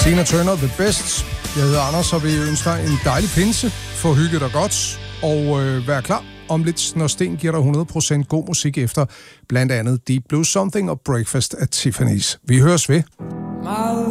Tina Turner, The Best. Jeg hedder Anders, og vil ønske dig en dejlig pinse. Få hygget dig godt, og vær klar om lidt, når Sten giver dig 100% god musik efter blandt andet Deep Blue Something og Breakfast at Tiffany's. Vi høres ved.